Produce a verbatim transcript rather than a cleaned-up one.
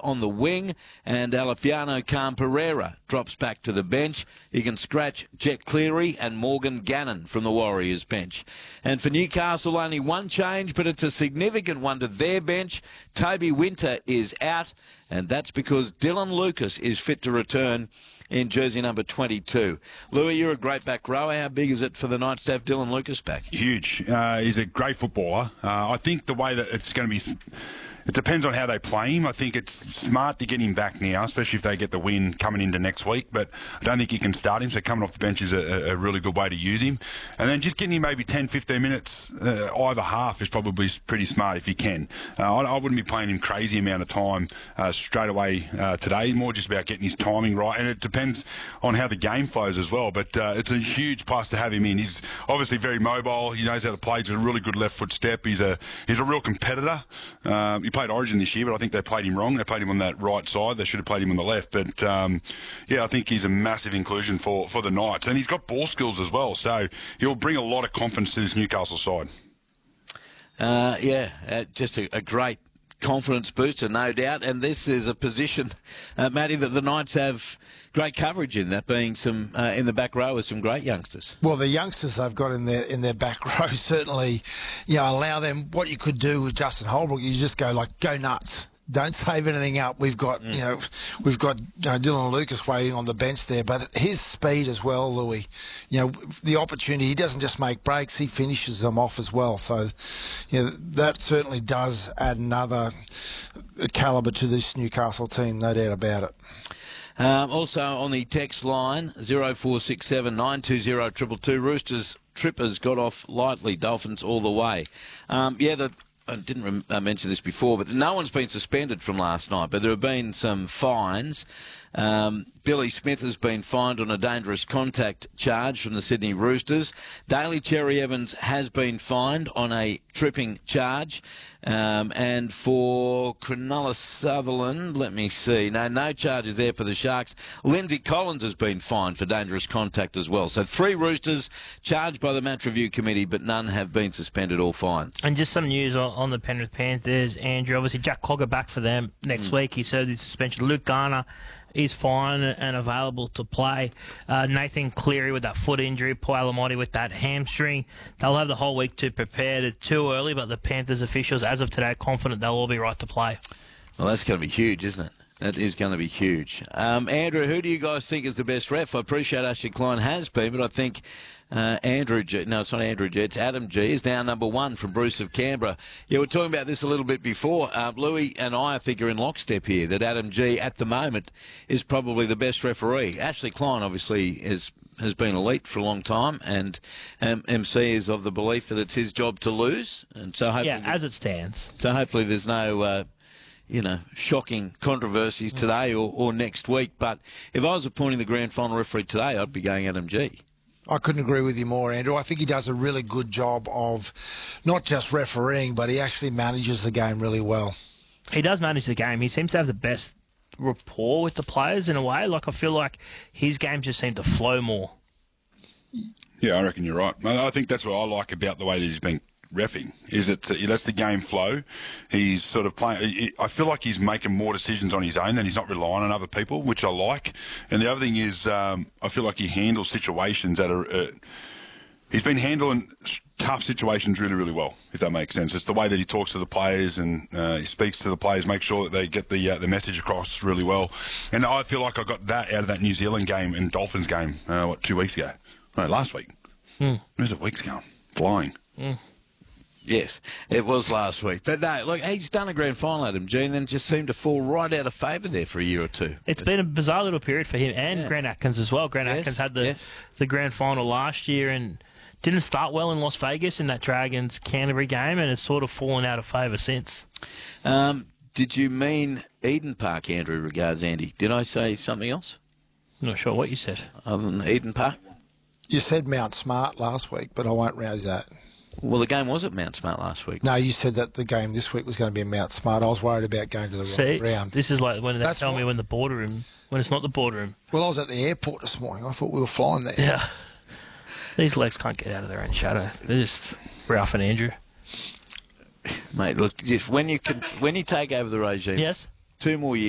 on the wing, and Alefiano Khan Pereira drops back to the bench. You can scratch Jet Cleary and Morgan Gannon from the Warriors bench. And for Newcastle, only one change, but it's a significant one to their bench. Toby Winter is out, and that's because Dylan Lucas is fit to return in jersey number twenty-two. Louis, you're a great back rower. How big is it for the Knights to have Dylan Lucas back? Huge. Uh, he's a great footballer. Uh, I think the way that it's going to be... It depends on how they play him. I think it's smart to get him back now, especially if they get the win coming into next week. But I don't think you can start him, so coming off the bench is a, a really good way to use him. And then just getting him maybe ten, fifteen minutes uh, either half is probably pretty smart if you can. Uh, I, I wouldn't be playing him crazy amount of time uh, straight away uh, today, more just about getting his timing right. And it depends on how the game flows as well. But uh, it's a huge plus to have him in. He's obviously very mobile. He knows how to play. He's a really good left foot step. He's a, he's a real competitor. Um, he played Origin this year, but I think they played him wrong. They played him on that right side. They should have played him on the left. But, um, yeah, I think he's a massive inclusion for, for the Knights. And he's got ball skills as well, so he'll bring a lot of confidence to this Newcastle side. Uh, yeah, uh, just a, a great confidence booster, no doubt. And this is a position, uh, Matty, that the Knights have great coverage in, that being some uh, in the back row with some great youngsters. Well, the youngsters they've got in their in their back row certainly, you know, allow them. What you could do with Justin Holbrook, you just go like, go nuts. Don't save anything up. We've got, mm. you know, we've got you know, Dylan Lucas waiting on the bench there, but his speed as well, Louis. You know, the opportunity. He doesn't just make breaks; he finishes them off as well. So, you know, that certainly does add another calibre to this Newcastle team, no doubt about it. Um, also on the text line, zero four six seven nine two zero two two two, Roosters trippers got off lightly, Dolphins all the way. Um, yeah, the, I didn't rem- uh, mention this before, but no one's been suspended from last night, but there have been some fines. Um, Billy Smith has been fined on a dangerous contact charge from the Sydney Roosters. Daly Cherry Evans has been fined on a tripping charge. Um, and for Cronulla Sutherland, let me see. No, no charges there for the Sharks. Lindsay Collins has been fined for dangerous contact as well. So three Roosters charged by the Match Review Committee, but none have been suspended or fined. And just some news on, on the Penrith Panthers, Andrew. Obviously, Jack Cogger back for them next mm. week. He served his suspension. Luke Garner is fine and available to play. Uh, Nathan Cleary with that foot injury, Paul Alamoti with that hamstring. They'll have the whole week to prepare. They're too early, but the Panthers officials, as of today, are confident they'll all be right to play. Well, that's going to be huge, isn't it? That is going to be huge. Um, Andrew, who do you guys think is the best ref? I appreciate Ashley Klein has been, but I think uh, Andrew G, no, it's not Andrew G, it's Adam G, is now number one from Bruce of Canberra. Yeah, we were talking about this a little bit before. Uh, Louis and I, I think, are in lockstep here, that Adam G, at the moment, is probably the best referee. Ashley Klein, obviously, is has been elite for a long time, and um, M C is of the belief that it's his job to lose. And so hopefully, yeah, as it stands. So hopefully there's no... Uh, you know, shocking controversies today or, or next week. But if I was appointing the grand final referee today, I'd be going Adam G. I couldn't agree with you more, Andrew. I think he does a really good job of not just refereeing, but he actually manages the game really well. He does manage the game. He seems to have the best rapport with the players in a way. Like, I feel like his games just seem to flow more. Yeah, I reckon you're right. I think that's what I like about the way that he's been reffing, is it he lets the game flow. He's sort of playing. I feel like he's making more decisions on his own, and he's not relying on other people, which I like. And the other thing is, um, I feel like he handles situations that are. Uh, he's been handling tough situations really, really well, if that makes sense. It's the way that he talks to the players and uh, he speaks to the players, make sure that they get the uh, the message across really well. And I feel like I got that out of that New Zealand game and Dolphins game, uh, what, two weeks ago? No, last week. Mm. Where's the weeks going? Flying. Mm. Yes, it was last week. But no, look, he's done a grand final, Adam G, and then just seemed to fall right out of favour there for a year or two. It's but, been a bizarre little period for him and yeah. Grant Atkins as well. Grant yes, Atkins had the yes. the grand final last year and didn't start well in Las Vegas in that Dragons-Canterbury game, and has sort of fallen out of favour since. Um, did you mean Eden Park, Andrew, regards Andy? Did I say something else? I'm not sure what you said. Other than Eden Park? You said Mount Smart last week, but I won't raise that. Well, the game was at Mount Smart last week. No, you said that the game this week was going to be at Mount Smart. I was worried about going to the See, wrong round. This is like when they That's tell what... me when the boardroom, when it's not the boardroom. Well, I was at the airport this morning. I thought we were flying there. Yeah. These legs can't get out of their own shadow. They're just Ralph and Andrew. Mate, look, when you can, when you take over the regime, yes, two more years.